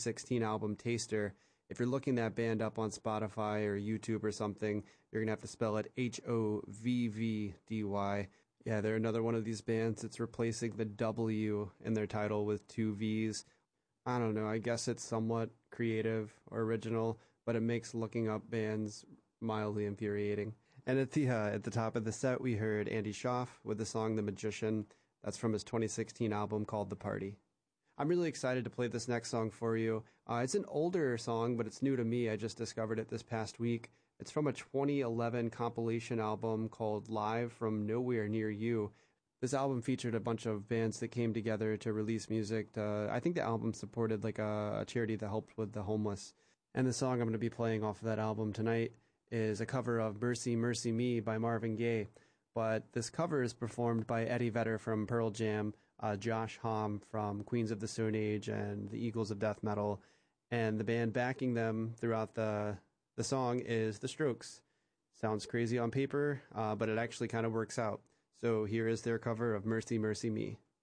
2016 album Taster. If you're looking that band up on Spotify or YouTube or something, you're going to have to spell it Hovvdy. Yeah, they're another one of these bands that's replacing the W in their title with two V's. I don't know, I guess it's somewhat creative or original, but it makes looking up bands mildly infuriating. And at the top of the set, we heard Andy Schaaf with the song The Magician. That's from his 2016 album called The Party. I'm really excited to play this next song for you. It's an older song, but it's new to me. I just discovered it this past week. It's from a 2011 compilation album called Live from Nowhere Near You. This album featured a bunch of bands that came together to release music. I think the album supported like a charity that helped with the homeless. And the song I'm going to be playing off of that album tonight is a cover of Mercy, Mercy Me by Marvin Gaye. But this cover is performed by Eddie Vedder from Pearl Jam, Josh Homme from Queens of the Stone Age and the Eagles of Death Metal, and the band backing them throughout the song is The Strokes. Sounds crazy on paper, but it actually kind of works out. So here is their cover of Mercy, Mercy Me.